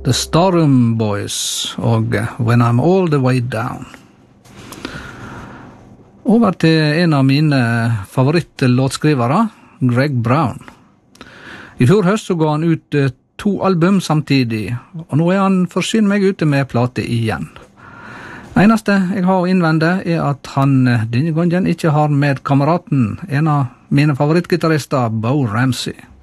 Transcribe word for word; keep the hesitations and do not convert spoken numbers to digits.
The Starum Boys og When I'm All the Way Down. Over til en av mine favorittlåtskrivere, Greg Brown. I fjor høst så ga han ut to album samtidig, og nå er han forsynt meg ute med plate igjen. Eneste jeg har å innvende er at han denne gangen ikke har med kameraten, en av mine favorittgitarister, Bo Ramsey.